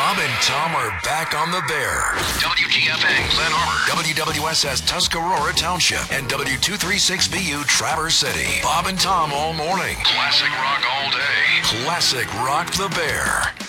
Bob and Tom are back on the Bear. WGFA, Glen Arbor, WWSS Tuscarora Township, and W236BU Traverse City. Bob and Tom all morning. Classic rock all day. Classic rock the Bear.